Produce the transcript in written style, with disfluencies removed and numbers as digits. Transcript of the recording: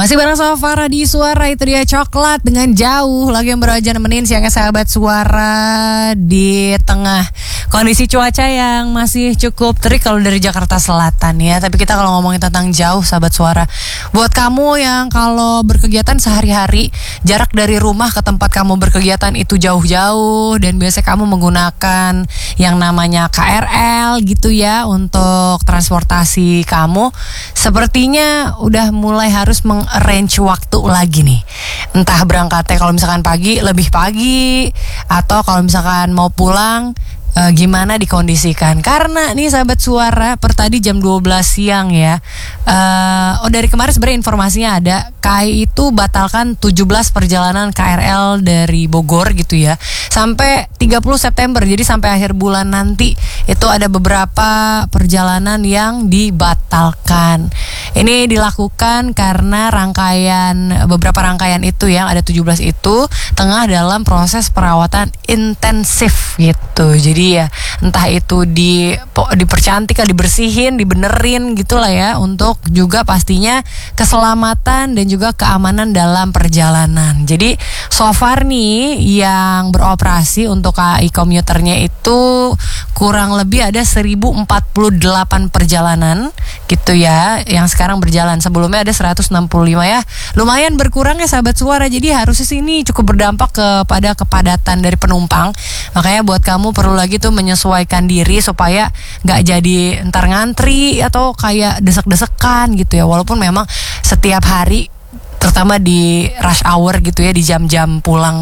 Masih bareng sama Farah di Suara, itu dia Coklat dengan Jauh, lagu yang baru aja nemenin siangnya sahabat Suara di tengah kondisi cuaca yang masih cukup terik kalau dari Jakarta Selatan ya. Tapi kita kalau ngomongin tentang jauh sahabat Suara, buat kamu yang kalau berkegiatan sehari-hari, jarak dari rumah ke tempat kamu berkegiatan itu jauh-jauh dan biasa kamu menggunakan yang namanya KRL gitu ya untuk transportasi kamu, sepertinya udah mulai harus arrange waktu lagi nih. Entah berangkatnya kalau misalkan pagi, lebih pagi, atau kalau misalkan mau pulang gimana dikondisikan. Karena nih sahabat Suara, per tadi jam 12 siang ya, dari kemarin sebenarnya informasinya ada KAI itu batalkan 17 perjalanan KRL dari Bogor gitu ya, sampai 30 September. Jadi sampai akhir bulan nanti itu ada beberapa perjalanan yang dibatalkan. Ini dilakukan karena beberapa rangkaian itu yang ada 17 itu tengah dalam proses perawatan intensif gitu. Jadi ya entah itu dipercantik, dibersihin, dibenerin gitulah ya, untuk juga pastinya keselamatan dan juga keamanan dalam perjalanan. Jadi so far nih yang beroperasi untuk KAI komuternya itu kurang lebih ada 1048 perjalanan gitu ya yang sekarang berjalan. Sebelumnya ada 165 ya. Lumayan berkurang ya sahabat Suara. Jadi harusnya sini cukup berdampak kepada kepadatan dari penumpang. Makanya buat kamu perlu lagi tuh menyesuaikan diri supaya nggak jadi ntar ngantri atau kayak desek-desekan gitu ya. Walaupun memang setiap hari, terutama di rush hour gitu ya, di jam-jam pulang